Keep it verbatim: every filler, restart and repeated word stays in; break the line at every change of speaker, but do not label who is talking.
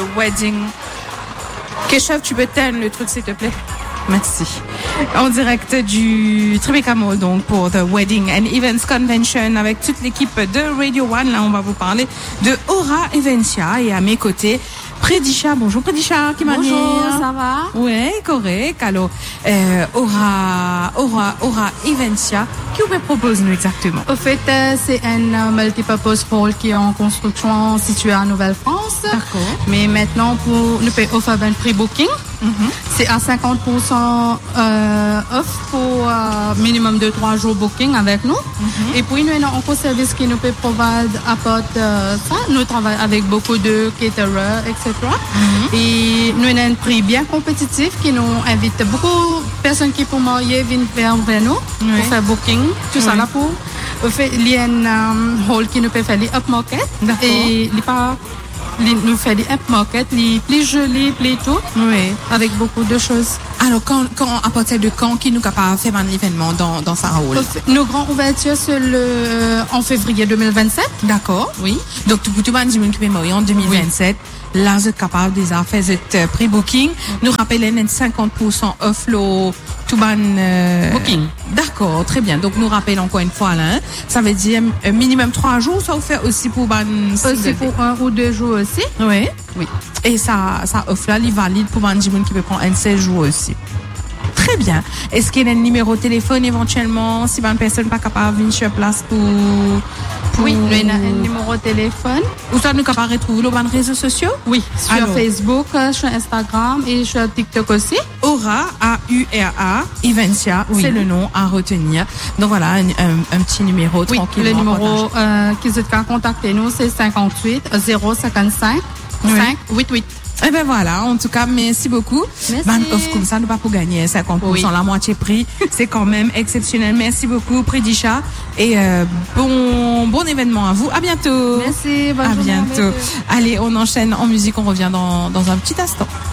wedding. Keshav, tu peux teindre le truc, s'il te plaît? Merci. En direct du Tribeca Mall, donc, pour The Wedding and Events Convention avec toute l'équipe de Radio One. Là, on va vous parler de Aura Eventia et à mes côtés, Prédisha. Bonjour Prédisha, qui
Bonjour, ça va?
Oui, correct. Alors, euh, Aura, Aura, Aura Eventia, qui vous propose nous exactement?
Au fait, euh, c'est un euh, multipurpose hall qui est en construction situé en Nouvelle-France.
D'accord.
Mais maintenant, pour nous payer offre un pre-booking. Mm-hmm. C'est à cinquante pour cent euh, off pour euh, minimum de trois jours booking avec nous. Mm-hmm. Et puis, nous avons encore service qui nous peut provide apporte euh, ça. Nous travaillons avec beaucoup de caterers, et cetera. Mm-hmm. Et nous avons un prix bien compétitif qui nous invite beaucoup de personnes qui pour marier viennent vers, vers nous oui. pour faire booking. Tout oui. ça là pour. Au fait, il y a un um, hall qui nous peut faire les upmarket.
D'accord.
Et il pas Les, nous fait des upmarket, les plus jolis, plus tout.
Oui.
Avec beaucoup de choses.
Alors, quand, quand, à partir de quand, qui nous capable de faire un événement dans, dans sa hall?
Nos grands ouvertures, c'est le, euh, en février deux mille vingt-sept.
D'accord.
Oui.
Donc, tout le monde qui peut mourir en deux mille vingt-sept. Oui. Là, vous êtes capable déjà faire cette pre-booking. Oui. Nous rappelons cinquante pour cent off le tout ban, euh,
booking.
D'accord, très bien. Donc, nous rappelons encore une fois, là, hein, ça veut dire euh, minimum trois jours, ça vous fait aussi pour ban.
Aussi pour un ou deux jours aussi.
Oui.
Oui.
Et ça, ça offre là, il est valide pour ban qui peut prendre un seize jours aussi. Très bien. Est-ce qu'il y a un numéro de téléphone éventuellement, si une personne n'est pas capable de venir sur place pour, pour...
Oui, il y a un numéro de téléphone.
Ou ça nous capable de retrouver les réseaux sociaux?
Oui, sur Alors, Facebook, sur Instagram et sur TikTok aussi.
Aura, A U R A, Eventia, oui. C'est le nom à retenir. Donc voilà, un, un, un petit numéro
oui,
tranquille.
Le numéro euh, qui vous a contacté nous, c'est cinquante-huit zéro cinquante-cinq cinq huit huit.
Eh ben voilà, en tout cas, merci beaucoup.
Merci.
Man off comme ça, nous pas pour gagner cinquante pour cent, oui. La moitié prix. C'est quand même exceptionnel. Merci beaucoup, Prédisha. Et euh, bon, bon événement à vous. À bientôt.
Merci. Bonne
à
journée.
bientôt. Allez, on enchaîne en musique. On revient dans, dans un petit instant.